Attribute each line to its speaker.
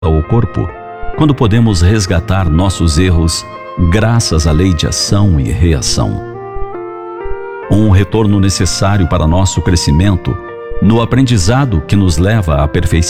Speaker 1: ao corpo, quando podemos resgatar nossos erros graças à lei de ação e reação. Um retorno necessário para nosso crescimento no aprendizado que nos leva à perfeição.